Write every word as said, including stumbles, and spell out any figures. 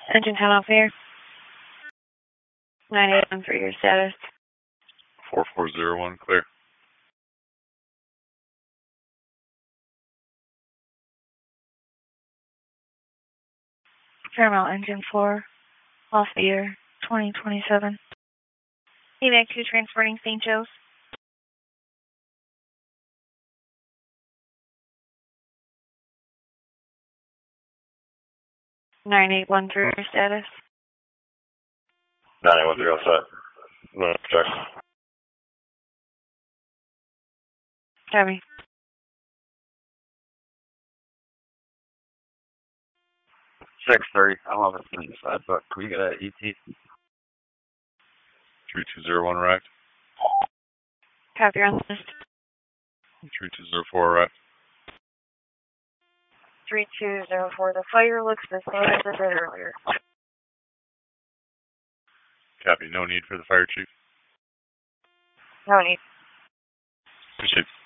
Engine ten off here. nine eight one for your status. four four zero one, clear. Paramount Engine four, off the air, twenty twenty-seven. Evac two transporting Saint Joe's. nine eight one for your status. nine eight one three, all set. No, check. Copy. six thirty. I don't know if it's on the side, but can we get an E T? three two zero one arrived. Copy on list. three two zero four arrived. three two zero four. The fire looks the same as it did earlier. Copy. No need for the fire chief. No need. Appreciate it.